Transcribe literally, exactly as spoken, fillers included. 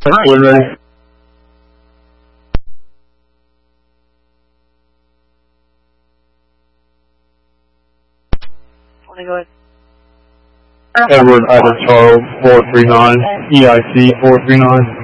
We're ready. Edward Ida Charles four three nine, E I C four three nine.